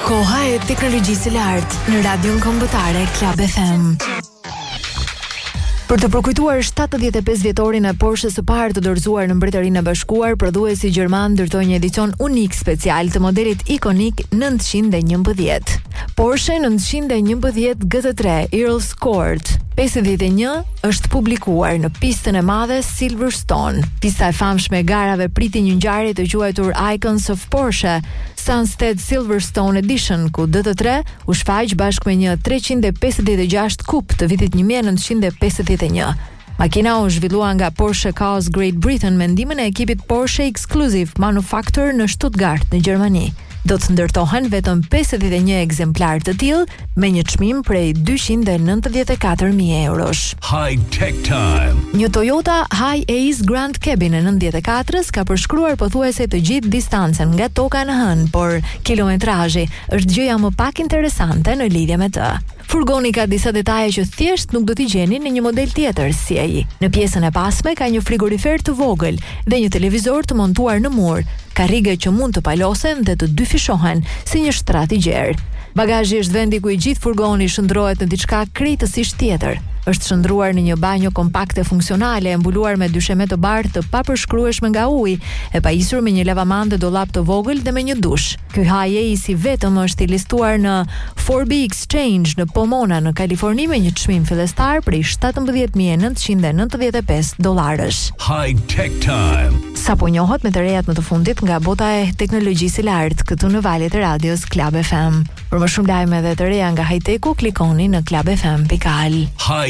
Koha e teknologjisë së lartë në radion kombëtare Club FM. Për të përkujtuar 75 vjetorin e Porsche së parë të dorëzuar në Mbretërinë e Bashkuar, prodhuesi gjerman ndërtoi një edicion unik special të modelit ikonik 911. Porsche 911 GT3 Earl's Court 51 është publikuar në pistën e madhe Silverstone. Pista e famshme e garave priti një ngjarje të quajtur Icons of Porsche Sunstead Silverstone Edition, ku DT3 u shfaq bashkë me një 356 kup të vitit 1951. Makina u zhvillua nga Porsche Cars Great Britain me ndihmën e ekipit Porsche Exclusive Manufacture në Stuttgart në Gjermani. Do të ndërtohen vetëm 51 ekzemplar të tillë me një çmim prej 294.000 eurosh. High Tech Time. Një Toyota Hi-Ace Grand Cabin e 94-s ka përshkruar pothuajse të gjithë distancën nga toka në hënë, por kilometrazhi është gjëja më pak interesante në lidhje me të. Furgoni ka disa detaje që thjesht nuk do t'i gjeni në një model tjetër si ai. Në pjesën e pasme ka një frigorifer të vogël dhe një televizor të montuar në mur, karrige që mund të palosen dhe të dyfishohen si një shtrat i gjerë. Bagazhi është vendi ku i gjithë furgoni shndrohet në diçka krejtësisht tjetër. Është shndruar në një banjo kompakte funksionale e mbuluar me dysheme të bardhë të papërshkrueshme nga uji, e pajisur me një lavamand dhe dollap të vogël dhe me një dush. Ky Hi-Ace i vetëm është i listuar në 4B Exchange në Pomona në Kaliforni me një çmim fillestar prej $17.995. High Tech Time. Sapo njohët me të rejat më të fundit nga bota e teknologjisë së lartë këtu në valjet e radios Club FM. Për më shumë lajme dhe të reja nga high-techu, klikoni në clubfm.al.